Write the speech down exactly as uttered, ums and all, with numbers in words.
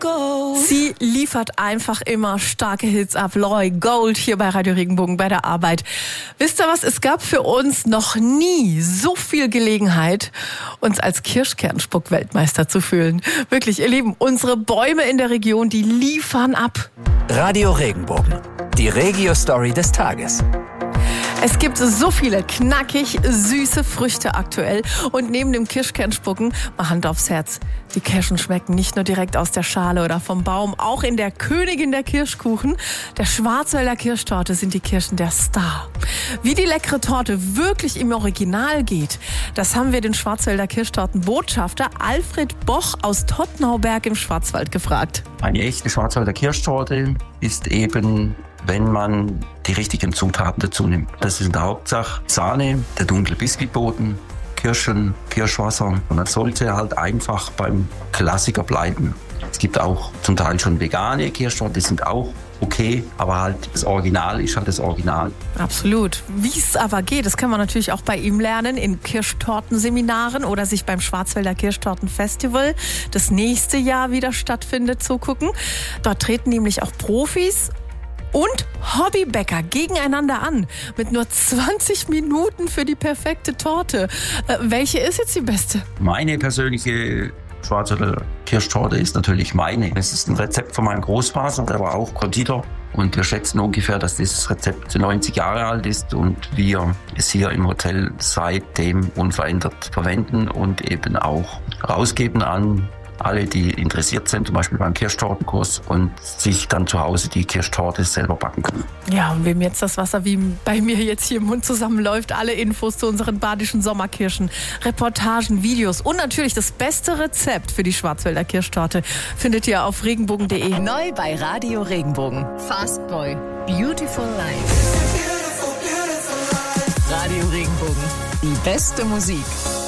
Sie liefert einfach immer starke Hits ab. Loi Gold hier bei Radio Regenbogen bei der Arbeit. Wisst ihr was? Es gab für uns noch nie so viel Gelegenheit, uns als Kirschkernspuck-Weltmeister zu fühlen. Wirklich, ihr Lieben, unsere Bäume in der Region, die liefern ab. Radio Regenbogen, die Regio-Story des Tages. Es gibt so viele knackig süße Früchte aktuell. Und neben dem Kirschkernspucken, mal Hand aufs Herz, die Kirschen schmecken nicht nur direkt aus der Schale oder vom Baum. Auch in der Königin der Kirschkuchen, der Schwarzwälder Kirschtorte, sind die Kirschen der Star. Wie die leckere Torte wirklich im Original geht, das haben wir den Schwarzwälder Kirschtortenbotschafter Alfred Boch aus Tottnauberg im Schwarzwald gefragt. Eine echte Schwarzwälder Kirschtorte ist eben, wenn man die richtigen Zutaten dazu nimmt. Das ist in der Hauptsache Sahne, der dunkle Biskuitboden, Kirschen, Kirschwasser. Und das sollte halt einfach beim Klassiker bleiben. Es gibt auch zum Teil schon vegane Kirschtorten, die sind auch okay, aber halt das Original ist halt das Original. Absolut. Wie es aber geht, das kann man natürlich auch bei ihm lernen in Kirschtortenseminaren oder sich beim Schwarzwälder Kirschtortenfestival, das nächste Jahr wieder stattfindet, zugucken. Dort treten nämlich auch Profis und Hobbybäcker gegeneinander an. Mit nur zwanzig Minuten für die perfekte Torte. Äh, welche ist jetzt die beste? Meine persönliche Schwarzwälder Kirschtorte ist natürlich meine. Es ist ein Rezept von meinem Großvater, der war auch Konditor. Und wir schätzen ungefähr, dass dieses Rezept neunzig Jahre alt ist und wir es hier im Hotel seitdem unverändert verwenden und eben auch rausgeben an alle, die interessiert sind, zum Beispiel beim Kirschtortenkurs und sich dann zu Hause die Kirschtorte selber backen können. Ja, und wem jetzt das Wasser wie bei mir jetzt hier im Mund zusammenläuft, alle Infos zu unseren badischen Sommerkirschen, Reportagen, Videos und natürlich das beste Rezept für die Schwarzwälder Kirschtorte findet ihr auf regenbogen punkt de. Neu bei Radio Regenbogen. Fastboy. Beautiful Life. Radio Regenbogen. Die beste Musik.